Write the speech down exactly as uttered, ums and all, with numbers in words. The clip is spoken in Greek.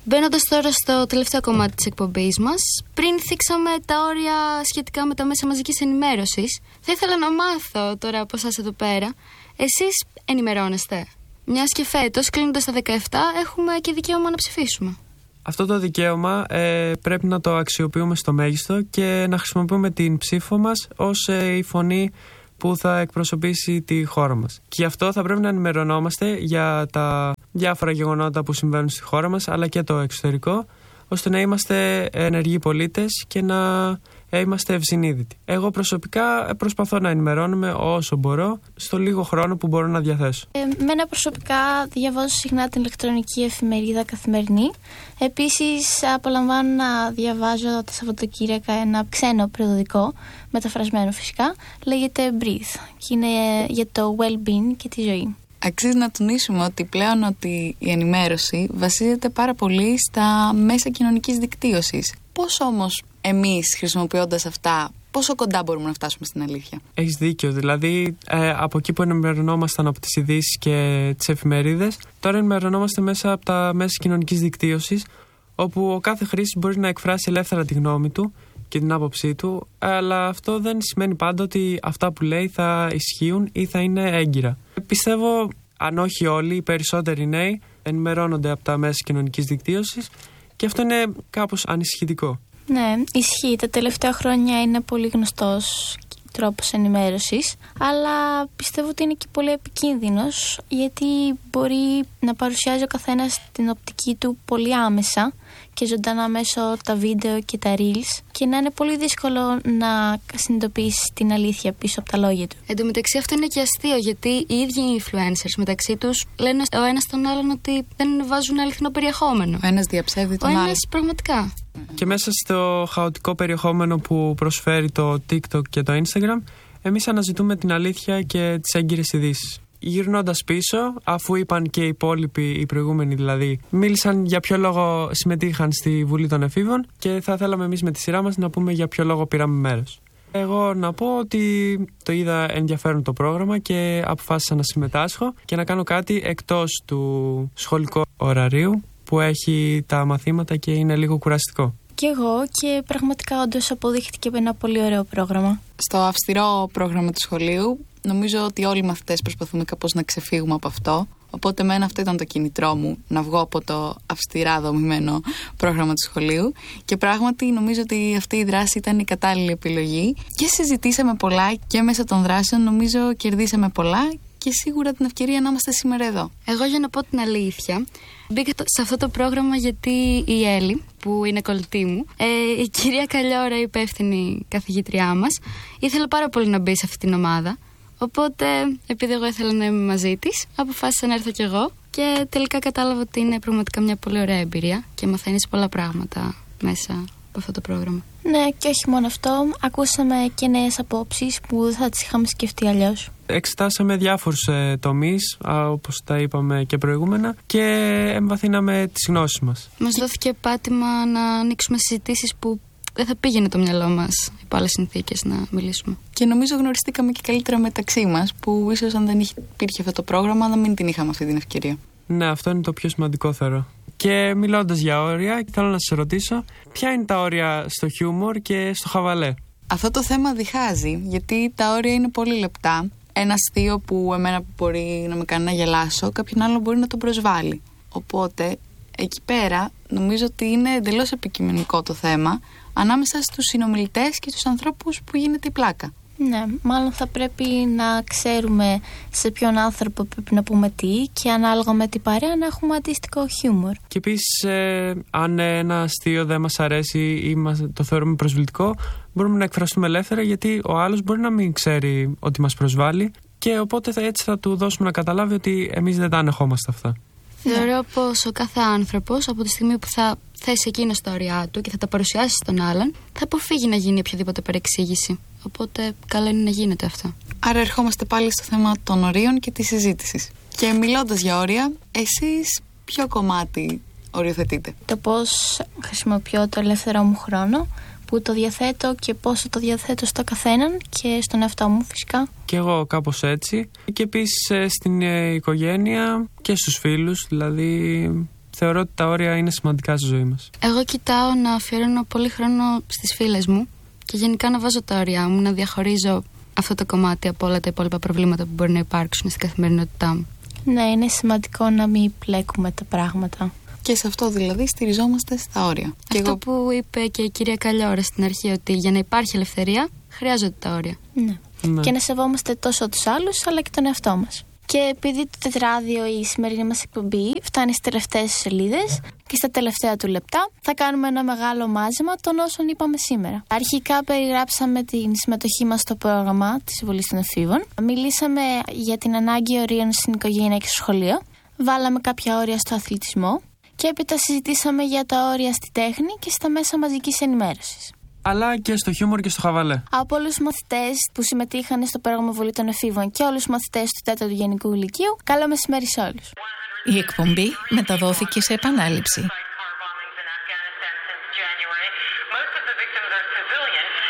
Μπαίνοντας τώρα στο τελευταίο κομμάτι της εκπομπής μας, πριν θίξαμε τα όρια σχετικά με τα μέσα μαζικής ενημέρωσης, θα ήθελα να μάθω τώρα από εσάς εδώ πέρα, εσείς ενημερώνεστε? Μιας και φέτος, κλείνοντας τα δεκαεπτά, έχουμε και δικαίωμα να ψηφίσουμε. Αυτό το δικαίωμα ε, πρέπει να το αξιοποιούμε στο μέγιστο και να χρησιμοποιούμε την ψήφο μας ως ε, η φωνή που θα εκπροσωπήσει τη χώρα μας. Και γι' αυτό θα πρέπει να ενημερωνόμαστε για τα διάφορα γεγονότα που συμβαίνουν στη χώρα μας, αλλά και το εξωτερικό, ώστε να είμαστε ενεργοί πολίτες και να είμαστε ευσυνείδητοι. Εγώ προσωπικά προσπαθώ να ενημερώνομαι όσο μπορώ, στο λίγο χρόνο που μπορώ να διαθέσω. Ε, μένα προσωπικά διαβάζω συχνά την ηλεκτρονική εφημερίδα Καθημερινή. Επίσης απολαμβάνω να διαβάζω τα Σαββατοκύριακα ένα ξένο περιοδικό, μεταφρασμένο φυσικά, λέγεται Breathe και είναι για το well-being και τη ζωή. Αξίζει να τονίσουμε ότι πλέον ότι η ενημέρωση βασίζεται πάρα πολύ στα μέσα κοινωνικής δικτύωσης. Πώς όμως εμείς, χρησιμοποιώντας αυτά, πόσο κοντά μπορούμε να φτάσουμε στην αλήθεια? Έχεις δίκιο. Δηλαδή, ε, από εκεί που ενημερωνόμασταν από τις ειδήσεις και τις εφημερίδες, τώρα ενημερωνόμαστε μέσα από τα μέσα κοινωνικής δικτύωσης, όπου ο κάθε χρήστης μπορεί να εκφράσει ελεύθερα τη γνώμη του και την άποψή του, αλλά αυτό δεν σημαίνει πάντα ότι αυτά που λέει θα ισχύουν ή θα είναι έγκυρα. Πιστεύω, αν όχι όλοι, οι περισσότεροι νέοι ενημερώνονται από τα μέσα κοινωνικής δικτύωσης και αυτό είναι κάπως ανησυχητικό. Ναι, ισχύει. Τα τελευταία χρόνια είναι πολύ γνωστός τρόπος ενημέρωσης, αλλά πιστεύω ότι είναι και πολύ επικίνδυνος, γιατί μπορεί να παρουσιάζει ο καθένας την οπτική του πολύ άμεσα και ζωντανά μέσω τα βίντεο και τα reels, και να είναι πολύ δύσκολο να συνειδητοποιήσει την αλήθεια πίσω από τα λόγια του. Εν τω μεταξύ αυτό είναι και αστείο, γιατί οι ίδιοι οι influencers μεταξύ τους λένε ο ένας τον άλλον ότι δεν βάζουν αληθινό περιεχόμενο. Ο ένας διαψεύδει τον άλλον. Ο ένας πραγματικά. Και μέσα στο χαοτικό περιεχόμενο που προσφέρει το TikTok και το Instagram, εμείς αναζητούμε την αλήθεια και τις έγκυρες ειδήσεις. Γυρνώντας πίσω, αφού είπαν και οι υπόλοιποι, οι προηγούμενοι δηλαδή, μίλησαν για ποιο λόγο συμμετείχαν στη Βουλή των Εφήβων και θα θέλαμε εμείς με τη σειρά μας να πούμε για ποιο λόγο πήραμε μέρος. Εγώ να πω ότι το είδα ενδιαφέρον το πρόγραμμα και αποφάσισα να συμμετάσχω και να κάνω κάτι εκτός του σχολικού ωραρίου που έχει τα μαθήματα και είναι λίγο κουραστικό. Και εγώ, και πραγματικά όντως αποδείχτηκε ένα πολύ ωραίο πρόγραμμα. Στο αυστηρό πρόγραμμα του σχολείου, νομίζω ότι όλοι οι μαθητές προσπαθούμε κάπως να ξεφύγουμε από αυτό. Οπότε εμένα αυτό ήταν το κίνητρό μου, να βγω από το αυστηρά δομημένο πρόγραμμα του σχολείου. Και πράγματι νομίζω ότι αυτή η δράση ήταν η κατάλληλη επιλογή. Και συζητήσαμε πολλά και μέσα των δράσεων νομίζω κερδίσαμε πολλά. Και σίγουρα την ευκαιρία να είμαστε σήμερα εδώ. Εγώ, για να πω την αλήθεια, μπήκα σε αυτό το πρόγραμμα γιατί η Έλλη, που είναι κολλητή μου, ε, η κυρία Καλλιόρα, η υπεύθυνη καθηγήτριά μας, ήθελε πάρα πολύ να μπει σε αυτή την ομάδα. Οπότε, επειδή εγώ ήθελα να είμαι μαζί της, αποφάσισα να έρθω κι εγώ και τελικά κατάλαβα ότι είναι πραγματικά μια πολύ ωραία εμπειρία και μαθαίνεις πολλά πράγματα μέσα από αυτό το πρόγραμμα. Ναι, και όχι μόνο αυτό, ακούσαμε και νέες απόψεις που δεν θα τις είχαμε σκεφτεί αλλιώς. Εξετάσαμε διάφορους ε, τομείς, α, όπως τα είπαμε και προηγούμενα, και εμβαθύναμε τις γνώσεις μας. Μας δόθηκε πάτημα να ανοίξουμε συζητήσεις που δεν θα πήγαινε το μυαλό μας υπό άλλες συνθήκες να μιλήσουμε. Και νομίζω γνωριστήκαμε και καλύτερα μεταξύ μας, που ίσως αν δεν υπήρχε αυτό το πρόγραμμα, να μην την είχαμε αυτή την ευκαιρία. Ναι, αυτό είναι το πιο σημαντικό, θεωρώ. Και μιλώντας για όρια, θέλω να σας ρωτήσω, ποια είναι τα όρια στο χιούμορ και στο χαβαλέ? Αυτό το θέμα διχάζει, γιατί τα όρια είναι πολύ λεπτά. Ένα αστείο που εμένα μπορεί να με κάνει να γελάσω, κάποιον άλλο μπορεί να τον προσβάλλει. Οπότε, εκεί πέρα, νομίζω ότι είναι εντελώς επικειμενικό το θέμα ανάμεσα στους συνομιλητές και στους ανθρώπους που γίνεται η πλάκα. Ναι, μάλλον θα πρέπει να ξέρουμε σε ποιον άνθρωπο πρέπει να πούμε τι και ανάλογα με την παρέα να έχουμε αντίστοιχο χιούμορ. Και επίσης, ε, αν ένα αστείο δεν μας αρέσει ή μας, το θεωρούμε προσβλητικό, μπορούμε να εκφραστούμε ελεύθερα, γιατί ο άλλος μπορεί να μην ξέρει ότι μας προσβάλλει και οπότε θα, έτσι θα του δώσουμε να καταλάβει ότι εμείς δεν τα ανεχόμαστε αυτά. Θεωρώ πως ο κάθε άνθρωπος, από τη στιγμή που θα θέσει εκείνο τα όρια του και θα τα παρουσιάσει στον άλλον, θα αποφύγει να γίνει οποιαδήποτε παρεξήγηση. Οπότε καλό είναι να γίνεται αυτό. Άρα ερχόμαστε πάλι στο θέμα των ορίων και της συζήτησης. Και μιλώντας για όρια, εσείς ποιο κομμάτι οριοθετείτε? Το πώς χρησιμοποιώ το ελεύθερό μου χρόνο, που το διαθέτω και πόσο το διαθέτω στο καθέναν και στον εαυτό μου φυσικά. Και εγώ κάπως έτσι. Και επίσης στην οικογένεια και στους φίλους, δηλαδή θεωρώ ότι τα όρια είναι σημαντικά στη ζωή μας. Εγώ κοιτάω να αφιερώνω πολύ χρόνο στις φίλες μου και γενικά να βάζω τα όρια μου, να διαχωρίζω αυτό το κομμάτι από όλα τα υπόλοιπα προβλήματα που μπορεί να υπάρξουν στην καθημερινότητά μου. Ναι, είναι σημαντικό να μην πλέκουμε τα πράγματα. Και σε αυτό δηλαδή στηριζόμαστε στα όρια. Αυτό εγώ... που είπε και η κυρία Καλιώρα στην αρχή, ότι για να υπάρχει ελευθερία χρειάζονται τα όρια. Ναι. Ναι. Και να σεβόμαστε τόσο τους άλλους αλλά και τον εαυτό μας. Και επειδή το τετράδιο, η σημερινή μας εκπομπή, φτάνει στις τελευταίες σελίδες και στα τελευταία του λεπτά, θα κάνουμε ένα μεγάλο μάζεμα των όσων είπαμε σήμερα. Αρχικά περιγράψαμε την συμμετοχή μας στο πρόγραμμα της συμβολής των εφήβων. Μιλήσαμε για την ανάγκη ορίων στην οικογένεια και στο σχολείο. Βάλαμε κάποια όρια στο αθλητισμό. Και έπειτα συζητήσαμε για τα όρια στη τέχνη και στα μέσα μαζικής ενημέρωσης. Αλλά και στο χιούμορ και στο χαβαλέ. Από όλους τους μαθητές που συμμετείχαν στο πρόγραμμα Βολή των Εφήβων και όλους τους μαθητές του τέταρτου Γενικού Λυκείου, καλό μεσημέρι σε όλους. Η εκπομπή μεταδόθηκε σε επανάληψη.